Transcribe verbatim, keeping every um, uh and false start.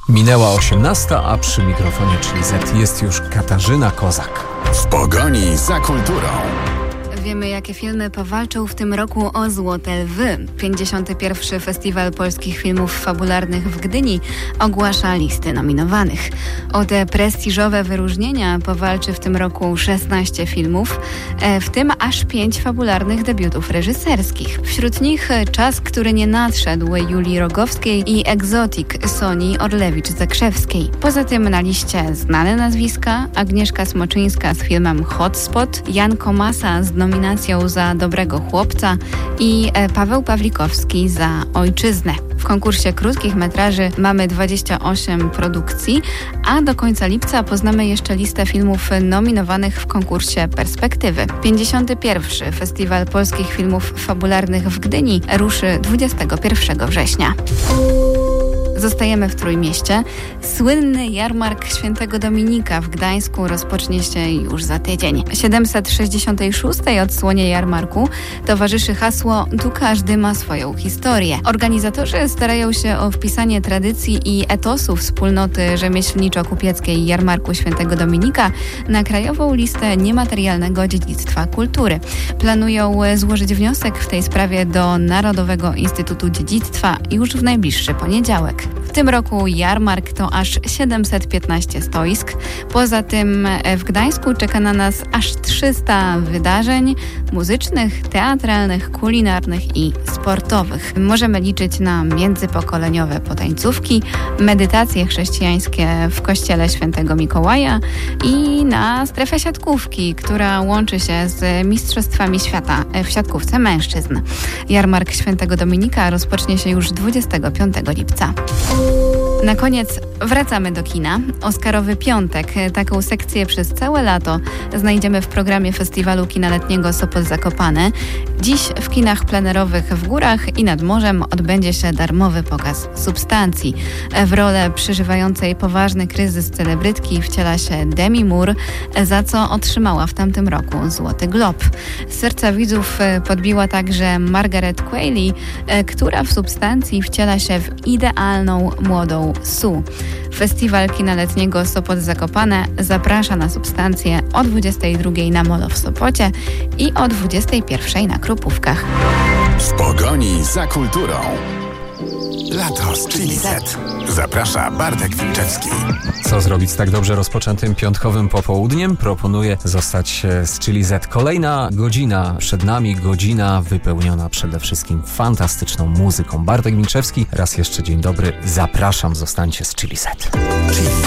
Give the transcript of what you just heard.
Minęła osiemnasta, a przy mikrofonie Chili Z jest już Katarzyna Kozak. W pogoni za kulturą. Wiemy, jakie filmy powalczą w tym roku o Złote Lwy. pięćdziesiąty pierwszy Festiwal Polskich Filmów Fabularnych w Gdyni ogłasza listy nominowanych. O te prestiżowe wyróżnienia powalczy w tym roku szesnaście filmów, w tym aż pięć fabularnych debiutów reżyserskich. Wśród nich Czas, który nie nadszedł Julii Rogowskiej i Egzotic Sonii Orlewicz-Zakrzewskiej. Poza tym na liście znane nazwiska: Agnieszka Smoczyńska z filmem Hotspot, Jan Komasa z nominacją za Dobrego chłopca i Paweł Pawlikowski za Ojczyznę. W konkursie krótkich metraży mamy dwadzieścia osiem produkcji, a do końca lipca poznamy jeszcze listę filmów nominowanych w konkursie Perspektywy. pięćdziesiąty pierwszy Festiwal Polskich Filmów Fabularnych w Gdyni ruszy dwudziestego pierwszego września. Zostajemy w Trójmieście. Słynny jarmark Świętego Dominika w Gdańsku rozpocznie się już za tydzień. siedemset sześćdziesiątej szóstej odsłonie jarmarku towarzyszy hasło „Tu każdy ma swoją historię”. Organizatorzy starają się o wpisanie tradycji i etosu wspólnoty rzemieślniczo-kupieckiej jarmarku Świętego Dominika na krajową listę niematerialnego dziedzictwa kultury. Planują złożyć wniosek w tej sprawie do Narodowego Instytutu Dziedzictwa już w najbliższy poniedziałek. W tym roku jarmark to aż siedemset piętnaście stoisk. Poza tym w Gdańsku czeka na nas aż trzysta wydarzeń muzycznych, teatralnych, kulinarnych i sportowych. Możemy liczyć na międzypokoleniowe potańcówki, medytacje chrześcijańskie w kościele Świętego Mikołaja i na strefę siatkówki, która łączy się z Mistrzostwami Świata w siatkówce mężczyzn. Jarmark Świętego Dominika rozpocznie się już dwudziestego piątego lipca. Na koniec wracamy do kina. Oscarowy Piątek. Taką sekcję przez całe lato znajdziemy w programie Festiwalu Kina Letniego Sopot-Zakopane. Dziś w kinach plenerowych w Górach i nad morzem odbędzie się darmowy pokaz Substancji. W rolę przeżywającej poważny kryzys celebrytki wciela się Demi Moore, za co otrzymała w tamtym roku Złoty Glob. Serca widzów podbiła także Margaret Qualley, która w Substancji wciela się w idealną młodą Sue. Festiwal Kina Letniego Sopot-Zakopane zaprasza na Substancję o dwudziestej drugiej na Molo w Sopocie i o dwudziestej pierwszej na Krupówkach. W pogoni za kulturą. Lato z Chili Z. Zaprasza Bartek Wilczewski. Co zrobić z tak dobrze rozpoczętym piątkowym popołudniem? Proponuję zostać z Chili Z. Kolejna godzina przed nami, godzina wypełniona przede wszystkim fantastyczną muzyką. Bartek Wilczewski, raz jeszcze dzień dobry, zapraszam, zostańcie z Chili Z. Chili